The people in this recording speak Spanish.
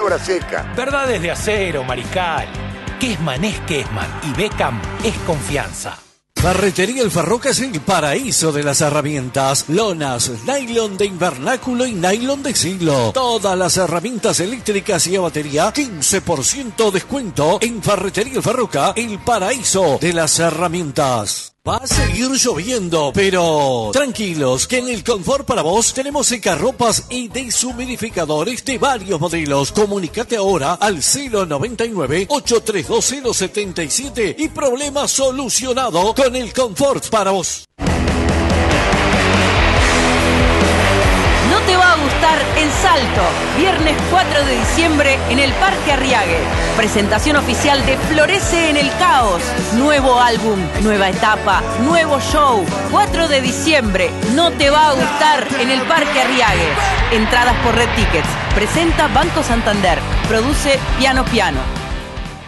obra seca. Verdades de acero, Mariscal. Kessman es Kessman y Beckham es confianza. Ferretería El Farroca es el paraíso de las herramientas. Lonas, nylon de invernáculo y nylon de siglo. Todas las herramientas eléctricas y a batería, 15% descuento en Ferretería El Farroca, el paraíso de las herramientas. Va a seguir lloviendo, pero tranquilos, que en el Confort para vos tenemos secarropas y deshumidificadores de varios modelos. Comunicate ahora al 099-832-077 y problema solucionado con el Confort para vos. No te va a gustar en Salto, viernes 4 de diciembre en el Parque Arriague. Presentación oficial de Florece en el Caos. Nuevo álbum, nueva etapa, nuevo show. 4 de diciembre, no te va a gustar en el Parque Arriague. Entradas por Red Tickets. Presenta Banco Santander. Produce Piano Piano.